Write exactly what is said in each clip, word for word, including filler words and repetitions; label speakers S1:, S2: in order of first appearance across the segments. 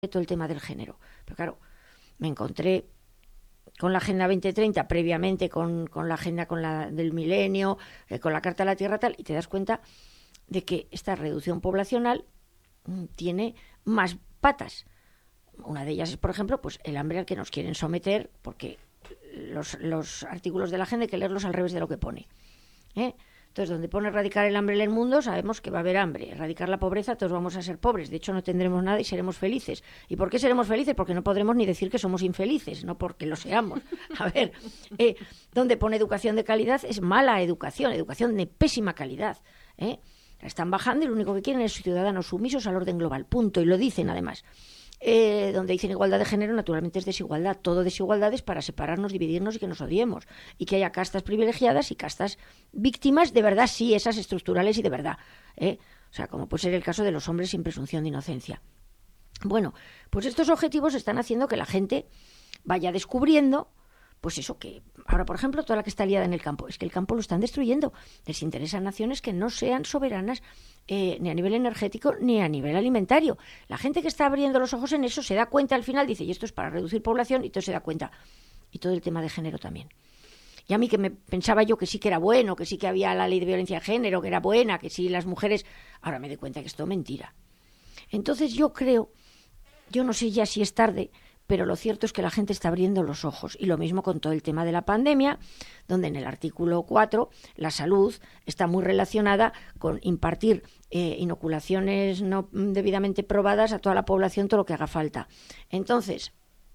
S1: todo el tema del género. Pero claro, me encontré con la Agenda veinte treinta, previamente con, con la Agenda con la del Milenio, eh, con la Carta de la Tierra tal, y te das cuenta de que esta reducción poblacional mm, tiene más patas. Una de ellas es, por ejemplo, pues el hambre al que nos quieren someter, porque los, los artículos de la Agenda hay que leerlos al revés de lo que pone, ¿eh? Entonces, donde pone erradicar el hambre en el mundo, sabemos que va a haber hambre. Erradicar la pobreza, todos vamos a ser pobres. De hecho, no tendremos nada y seremos felices. ¿Y por qué seremos felices? Porque no podremos ni decir que somos infelices, no porque lo seamos. A ver, eh, donde pone educación de calidad es mala educación, educación de pésima calidad, ¿eh? La están bajando y lo único que quieren es ciudadanos sumisos al orden global. Punto. Y lo dicen, además. Eh, donde dicen igualdad de género, naturalmente es desigualdad. Todo desigualdades para separarnos, dividirnos y que nos odiemos. Y que haya castas privilegiadas y castas víctimas, de verdad, sí, esas estructurales y de verdad, ¿eh? O sea, como puede ser el caso de los hombres sin presunción de inocencia. Bueno, pues estos objetivos están haciendo que la gente vaya descubriendo, pues eso, que ahora, por ejemplo, toda la que está liada en el campo, es que el campo lo están destruyendo. Les interesan naciones que no sean soberanas eh, ni a nivel energético ni a nivel alimentario. La gente que está abriendo los ojos en eso se da cuenta al final, dice, y esto es para reducir población, y todo se da cuenta. Y todo el tema de género también. Y a mí que me pensaba yo que sí que era bueno, que sí que había la ley de violencia de género, que era buena, que sí las mujeres, ahora me doy cuenta que esto es mentira. Entonces yo creo, yo no sé ya si es tarde, pero lo cierto es que la gente está abriendo los ojos. Y lo mismo con todo el tema de la pandemia, donde en el artículo cuatro la salud está muy relacionada con impartir eh, inoculaciones no debidamente probadas a toda la población, todo lo que haga falta. Entonces,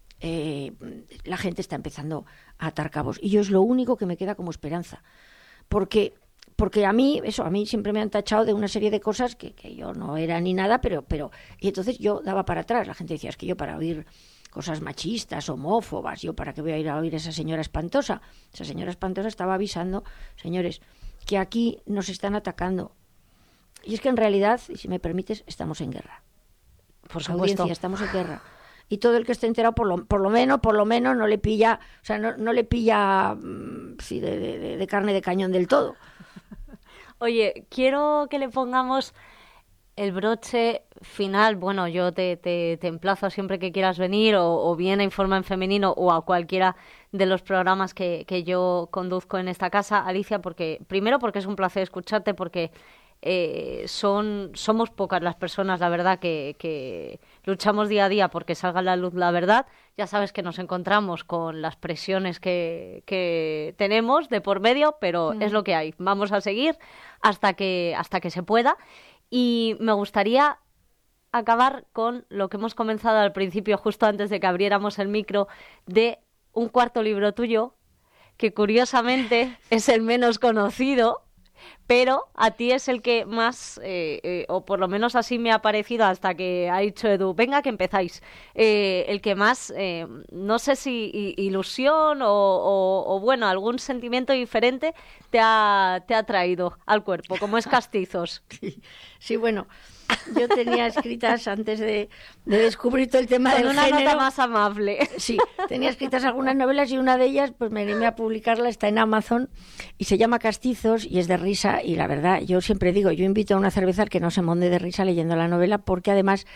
S1: eh, la gente está empezando a atar cabos. Y yo es lo único que me queda como esperanza. Porque... Porque a mí, eso, a mí siempre me han tachado de una serie de cosas que, que yo no era ni nada, pero, pero, y entonces yo daba para atrás. La gente decía, es que yo para oír cosas machistas, homófobas, yo para qué voy a ir a oír a esa señora espantosa. Esa señora espantosa estaba avisando, señores, que aquí nos están atacando. Y es que en realidad, y si me permites, estamos en guerra.
S2: Por supuesto.
S1: Audiencia, estamos en guerra. Y todo el que esté enterado, por lo, por lo menos, por lo menos, no le pilla, o sea, no, no le pilla sí, de, de, de carne de cañón del todo.
S2: Oye, quiero que le pongamos el broche final. Bueno, yo te, te, te emplazo siempre que quieras venir, o, o bien a Informa en Femenino o a cualquiera de los programas que, que yo conduzco en esta casa, Alicia, porque primero porque es un placer escucharte, porque eh, son somos pocas las personas, la verdad, que, que luchamos día a día porque salga a la luz la verdad. Ya sabes que nos encontramos con las presiones que, que tenemos de por medio, pero mm. es lo que hay. Vamos a seguir hasta que, hasta que se pueda. Y me gustaría acabar con lo que hemos comenzado al principio, justo antes de que abriéramos el micro, de un cuarto libro tuyo, que curiosamente es el menos conocido, pero a ti es el que más, eh, eh, o por lo menos así me ha parecido hasta que ha dicho Edu, venga que empezáis, eh, el que más, eh, no sé si ilusión o, o, o bueno, algún sentimiento diferente te ha, te ha traído al cuerpo, como es Castizos.
S1: Sí, sí, bueno, yo tenía escritas antes de, de descubrir todo el tema
S2: Con
S1: del
S2: una
S1: género.
S2: nota más amable.
S1: Sí, tenía escritas algunas novelas y una de ellas, pues me animé a publicarla, está en Amazon y se llama Castizos y es de risa. Y la verdad, yo siempre digo, yo invito a una cerveza al que no se monde de risa leyendo la novela, porque además,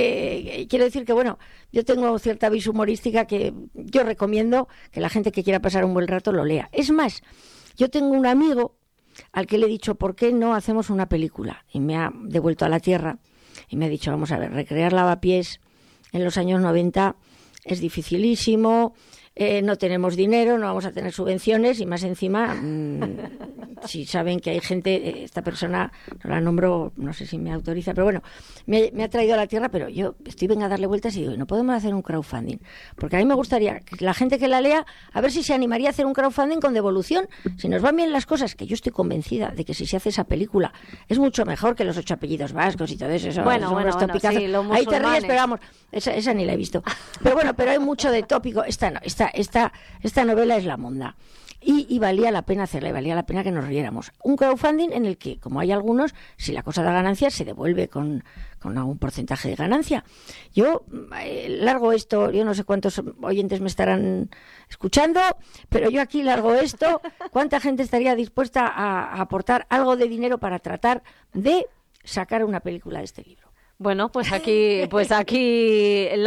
S1: eh, quiero decir que, bueno, yo tengo cierta vis humorística que yo recomiendo que la gente que quiera pasar un buen rato lo lea. Es más, yo tengo un amigo al que le he dicho, ¿por qué no hacemos una película? Y me ha devuelto a la tierra y me ha dicho, vamos a ver, recrear Lavapiés en los años noventa es dificilísimo, eh, no tenemos dinero, no vamos a tener subvenciones y más encima, mmm, si saben que hay gente, esta persona, no la nombro, no sé si me autoriza, pero bueno, me, me ha traído a la tierra, pero yo estoy venga a darle vueltas y digo, no podemos hacer un crowdfunding, porque a mí me gustaría que la gente que la lea, a ver si se animaría a hacer un crowdfunding con devolución, si nos van bien las cosas, que yo estoy convencida de que si se hace esa película es mucho mejor que los ocho apellidos vascos y todo eso, eso
S2: bueno,
S1: son
S2: bueno,
S1: unos
S2: bueno,
S1: topicazos.
S2: Sí, los
S1: ahí te ríes, pero vamos, esa, esa ni la he visto, pero bueno, pero hay mucho de tópico, esta no, esta, esta, esta novela es la monda. Y, y valía la pena hacerla, y valía la pena que nos riéramos. Un crowdfunding en el que, como hay algunos, si la cosa da ganancia, se devuelve con, con algún porcentaje de ganancia. Yo eh, largo esto, yo no sé cuántos oyentes me estarán escuchando, pero yo aquí largo esto. ¿Cuánta gente estaría dispuesta a, a aportar algo de dinero para tratar de sacar una película de este libro?
S2: Bueno, pues aquí, pues aquí